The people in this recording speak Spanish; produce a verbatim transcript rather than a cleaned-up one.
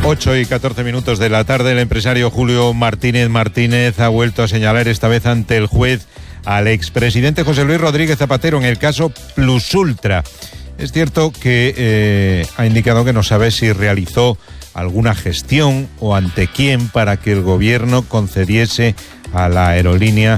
ocho y catorce minutos de la tarde, el empresario Julio Martínez Martínez ha vuelto a señalar esta vez ante el juez al expresidente José Luis Rodríguez Zapatero en el caso Plusultra. Es cierto que eh, ha indicado que no sabe si realizó alguna gestión o ante quién para que el gobierno concediese a la aerolínea